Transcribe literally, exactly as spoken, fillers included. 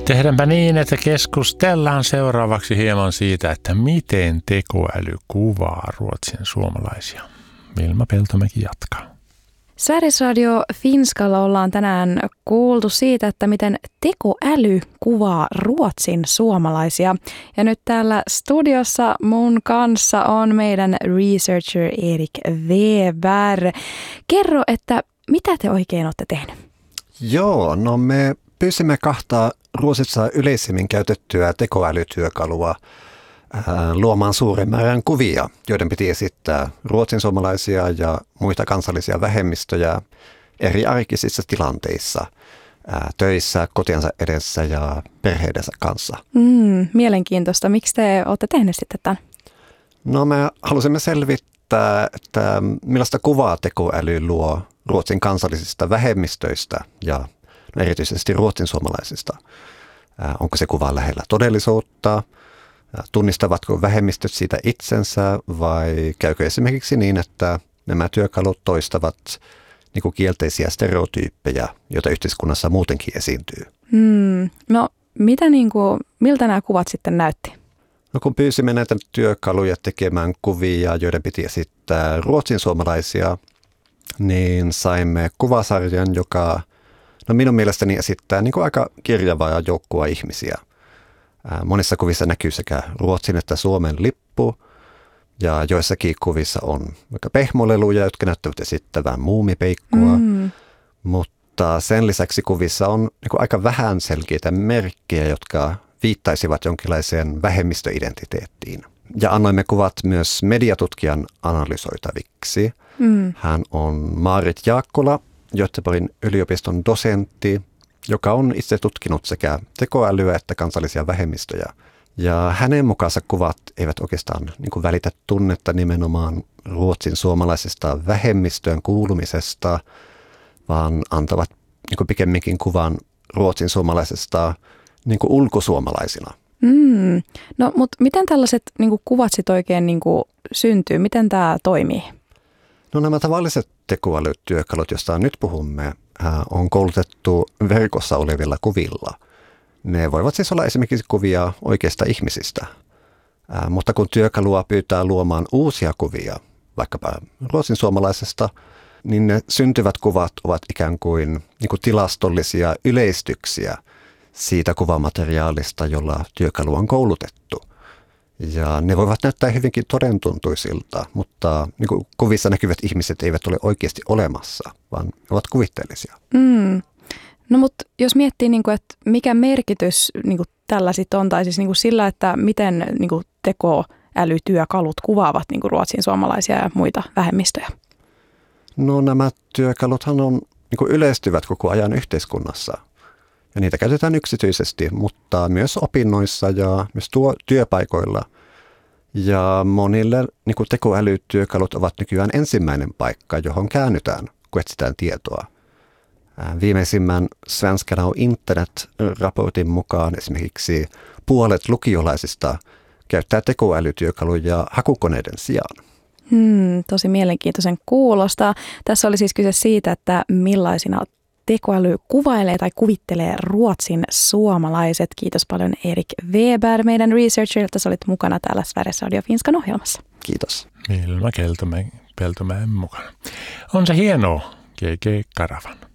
Tehdäänpä niin, että keskustellaan seuraavaksi hieman siitä, että miten tekoäly kuvaa Ruotsin suomalaisia. Vilma Peltomäki jatkaa. Sveriges Radio Finskalla ollaan tänään kuultu siitä, että miten tekoäly kuvaa Ruotsin suomalaisia. Ja nyt täällä studiossa mun kanssa on meidän researcher Erik Weber. Kerro, että mitä te oikein olette tehnyt? Joo, no me pyysimme kahta Ruotsissa yleisimmin käytettyä tekoälytyökalua ää, luomaan suuren määrän kuvia, joiden piti esittää ruotsin suomalaisia ja muita kansallisia vähemmistöjä eri arkisissa tilanteissa, ää, töissä, kotiansa edessä ja perheidensä kanssa. Mm, mielenkiintoista. Miksi te olette tehneet sitten tämän? No me halusimme selvittää, että millaista kuvaa tekoäly luo Ruotsin kansallisista vähemmistöistä ja no erityisesti ruotsin suomalaisista. Äh, onko se kuva lähellä todellisuutta? Äh, tunnistavatko vähemmistöt siitä itsensä vai käykö esimerkiksi niin, että nämä työkalut toistavat niin kuin kielteisiä stereotyyppejä, joita yhteiskunnassa muutenkin esiintyy? Hmm. No mitä niin kuin, miltä nämä kuvat sitten näytti? No kun pyysimme näitä työkaluja tekemään kuvia, joiden piti esittää ruotsin suomalaisia, niin saimme kuvasarjan, joka no minun mielestäni esittää niin kuin aika kirjavaa joukkoa ihmisiä. Ää, monissa kuvissa näkyy sekä Ruotsin että Suomen lippu, ja joissakin kuvissa on vaikka pehmoleluja, jotka näyttävät esittävän muumipeikkoa, mm. mutta sen lisäksi kuvissa on niin kuin aika vähän selkeitä merkkejä, jotka viittaisivat jonkinlaiseen vähemmistöidentiteettiin. Ja annoimme kuvat myös mediatutkijan analysoitaviksi. Mm. Hän on Maarit Jaakkola, Göteborgin yliopiston dosentti, joka on itse tutkinut sekä tekoälyä että kansallisia vähemmistöjä. Ja hänen mukaansa kuvat eivät oikeastaan niin kuin välitä tunnetta nimenomaan ruotsin suomalaisesta vähemmistöön kuulumisesta, vaan antavat niin kuin pikemminkin kuvan ruotsin suomalaisesta niin kuin ulkosuomalaisina. Mm. No, mutta miten tällaiset niin kuin kuvat sitten oikein niin kuin syntyy? Miten tämä toimii? No nämä tavalliset tekoälytyökalut, joista nyt puhumme, on koulutettu verkossa olevilla kuvilla. Ne voivat siis olla esimerkiksi kuvia oikeista ihmisistä, mutta kun työkalua pyytää luomaan uusia kuvia, vaikkapa ruotsin suomalaisesta, niin ne syntyvät kuvat ovat ikään kuin, niin kuin tilastollisia yleistyksiä siitä kuvamateriaalista, jolla työkalu on koulutettu. Ja ne voivat näyttää hyvinkin todentuntuisilta, mutta niin kuin kuvissa näkyvät ihmiset eivät ole oikeasti olemassa, vaan ne ovat kuvitteellisia. Mm. No mutta jos miettii, niin kuin, että mikä merkitys niin kuin tällä sitten on, tai siis niin kuin sillä, että miten niin kuin tekoälytyökalut kuvaavat niin kuin ruotsin suomalaisia ja muita vähemmistöjä? No nämä työkaluthan on, niin kuin yleistyvät koko ajan yhteiskunnassa. Ja niitä käytetään yksityisesti, mutta myös opinnoissa ja myös tuo työpaikoilla. Ja monille niin kuin tekoälytyökalut ovat nykyään ensimmäinen paikka, johon käännytään, kun etsitään tietoa. Viimeisimmän Svenska Now Internet-raportin mukaan esimerkiksi puolet lukiolaisista käyttää tekoälytyökaluja hakukoneiden sijaan. Hmm, tosi mielenkiintoisen kuulostaa. Tässä oli siis kyse siitä, että millaisina tekoäly kuvailee tai kuvittelee ruotsin suomalaiset. Kiitos paljon Erik Weber, meidän researcherilta. Sä olit mukana täällä Sveriges Radio Finskan ohjelmassa. Kiitos. Vilma Peltomäen mukana. On se hienoa, G G Karavan.